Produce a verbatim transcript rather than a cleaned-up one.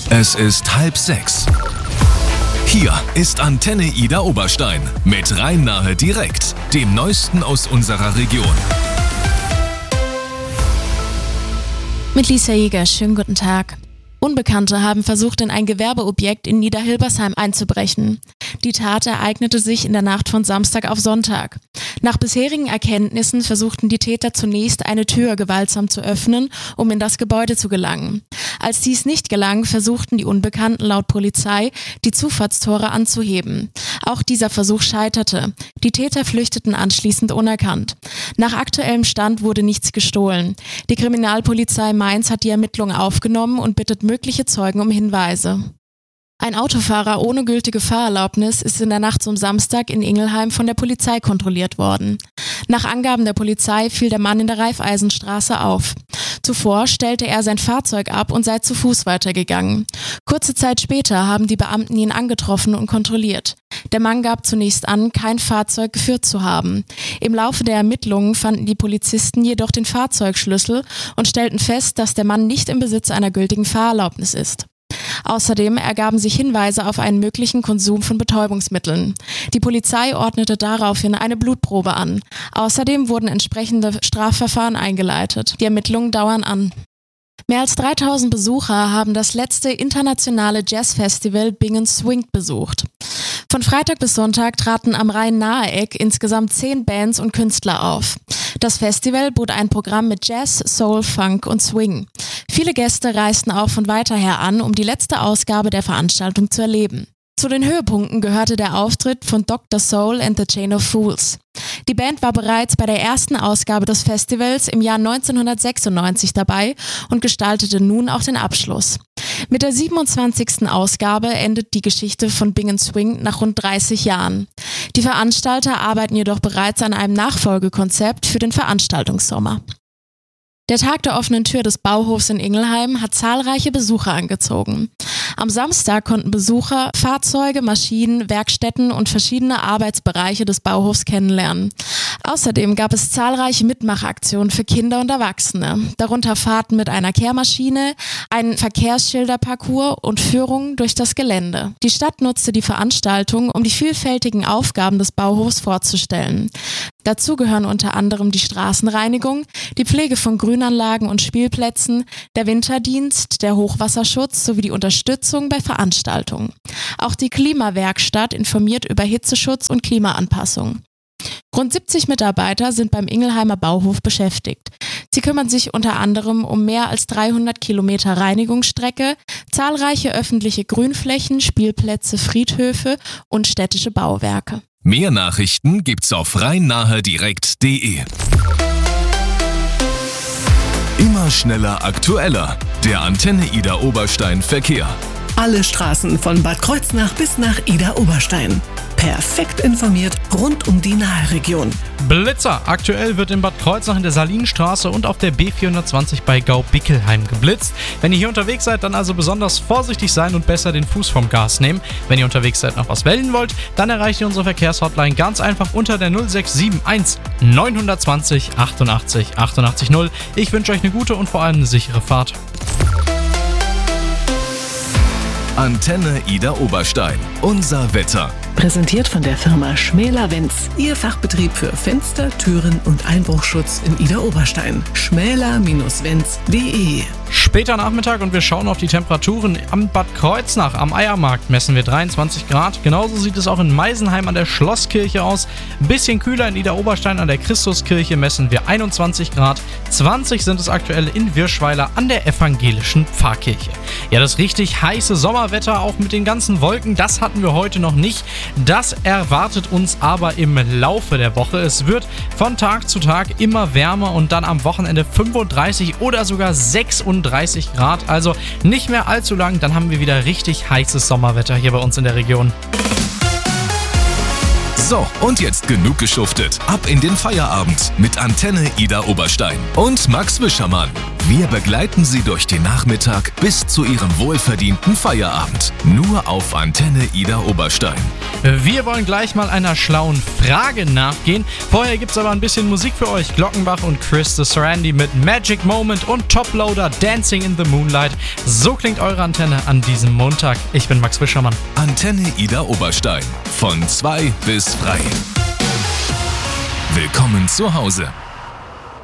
Es ist halb sechs. Hier ist Antenne Ida Oberstein mit Rhein-Nahe direkt, dem Neuesten aus unserer Region. Mit Lisa Jäger, schönen guten Tag. Unbekannte haben versucht, in ein Gewerbeobjekt in Niederhilbersheim einzubrechen. Die Tat ereignete sich in der Nacht von Samstag auf Sonntag. Nach bisherigen Erkenntnissen versuchten die Täter zunächst, eine Tür gewaltsam zu öffnen, um in das Gebäude zu gelangen. Als dies nicht gelang, versuchten die Unbekannten laut Polizei, die Zufahrtstore anzuheben. Auch dieser Versuch scheiterte. Die Täter flüchteten anschließend unerkannt. Nach aktuellem Stand wurde nichts gestohlen. Die Kriminalpolizei Mainz hat die Ermittlungen aufgenommen und bittet mögliche Zeugen um Hinweise. Ein Autofahrer ohne gültige Fahrerlaubnis ist in der Nacht zum Samstag in Ingelheim von der Polizei kontrolliert worden. Nach Angaben der Polizei fiel der Mann in der Raiffeisenstraße auf. Zuvor stellte er sein Fahrzeug ab und sei zu Fuß weitergegangen. Kurze Zeit später haben die Beamten ihn angetroffen und kontrolliert. Der Mann gab zunächst an, kein Fahrzeug geführt zu haben. Im Laufe der Ermittlungen fanden die Polizisten jedoch den Fahrzeugschlüssel und stellten fest, dass der Mann nicht im Besitz einer gültigen Fahrerlaubnis ist. Außerdem ergaben sich Hinweise auf einen möglichen Konsum von Betäubungsmitteln. Die Polizei ordnete daraufhin eine Blutprobe an. Außerdem wurden entsprechende Strafverfahren eingeleitet. Die Ermittlungen dauern an. Mehr als dreitausend Besucher haben das letzte internationale Jazzfestival Bingen Swing besucht. Von Freitag bis Sonntag traten am Rhein-Nahe-Eck insgesamt zehn Bands und Künstler auf. Das Festival bot ein Programm mit Jazz, Soul, Funk und Swing. Viele Gäste reisten auch von weiter her an, um die letzte Ausgabe der Veranstaltung zu erleben. Zu den Höhepunkten gehörte der Auftritt von Doktor Soul and the Chain of Fools. Die Band war bereits bei der ersten Ausgabe des Festivals im Jahr neunzehnhundertsechsundneunzig dabei und gestaltete nun auch den Abschluss. Mit der siebenundzwanzigsten Ausgabe endet die Geschichte von Bingen Swing nach rund dreißig Jahren. Die Veranstalter arbeiten jedoch bereits an einem Nachfolgekonzept für den Veranstaltungssommer. Der Tag der offenen Tür des Bauhofs in Ingelheim hat zahlreiche Besucher angezogen. Am Samstag konnten Besucher Fahrzeuge, Maschinen, Werkstätten und verschiedene Arbeitsbereiche des Bauhofs kennenlernen. Außerdem gab es zahlreiche Mitmachaktionen für Kinder und Erwachsene, darunter Fahrten mit einer Kehrmaschine, einen Verkehrsschilderparcours und Führungen durch das Gelände. Die Stadt nutzte die Veranstaltung, um die vielfältigen Aufgaben des Bauhofs vorzustellen. Dazu gehören unter anderem die Straßenreinigung, die Pflege von Grünanlagen und Spielplätzen, der Winterdienst, der Hochwasserschutz sowie die Unterstützung bei Veranstaltungen. Auch die Klimawerkstatt informiert über Hitzeschutz und Klimaanpassung. Rund siebzig Mitarbeiter sind beim Ingelheimer Bauhof beschäftigt. Sie kümmern sich unter anderem um mehr als dreihundert Kilometer Reinigungsstrecke, zahlreiche öffentliche Grünflächen, Spielplätze, Friedhöfe und städtische Bauwerke. Mehr Nachrichten gibt's auf rhein-nahe direkt punkt de. Immer schneller, aktueller. Der Antenne Ida Oberstein Verkehr. Alle Straßen von Bad Kreuznach bis nach Ida Oberstein. Perfekt informiert rund um die Nahe-Region. Blitzer. Aktuell wird in Bad Kreuznach in der Salinstraße und auf der B vierhundertzwanzig bei Gau-Bickelheim geblitzt. Wenn ihr hier unterwegs seid, dann also besonders vorsichtig sein und besser den Fuß vom Gas nehmen. Wenn ihr unterwegs seid, noch was wählen wollt, dann erreicht ihr unsere Verkehrshotline ganz einfach unter der null sechs sieben eins neun zwei null achtundachtzig achtundachtzig null. Ich wünsche euch eine gute und vor allem eine sichere Fahrt. Antenne Ida Oberstein. Unser Wetter. Präsentiert von der Firma Schmäler-Wenz. Ihr Fachbetrieb für Fenster, Türen und Einbruchschutz in Ida Oberstein. schmäler Wenz punkt de. Später Nachmittag und wir schauen auf die Temperaturen. Am Bad Kreuznach am Eiermarkt messen wir dreiundzwanzig Grad. Genauso sieht es auch in Meisenheim an der Schlosskirche aus. Ein bisschen kühler in Ida Oberstein an der Christuskirche messen wir einundzwanzig Grad. zwanzig sind es aktuell in Wirschweiler an der evangelischen Pfarrkirche. Ja, das richtig heiße Sommerwetter, auch mit den ganzen Wolken, das hatten wir heute noch nicht. Das erwartet uns aber im Laufe der Woche. Es wird von Tag zu Tag immer wärmer und dann am Wochenende fünfunddreißig oder sogar sechsunddreißig Grad. Also nicht mehr allzu lang, dann haben wir wieder richtig heißes Sommerwetter hier bei uns in der Region. So, und jetzt genug geschuftet. Ab in den Feierabend mit Antenne Ida Oberstein und Max Wischermann. Wir begleiten Sie durch den Nachmittag bis zu Ihrem wohlverdienten Feierabend. Nur auf Antenne Ida Oberstein. Wir wollen gleich mal einer schlauen Frage nachgehen. Vorher gibt's aber ein bisschen Musik für euch. Glockenbach und Chris the Sarandi mit Magic Moment und Toploader Dancing in the Moonlight. So klingt eure Antenne an diesem Montag. Ich bin Max Wischermann. Antenne Ida Oberstein. Von zwei bis drei. Willkommen zu Hause.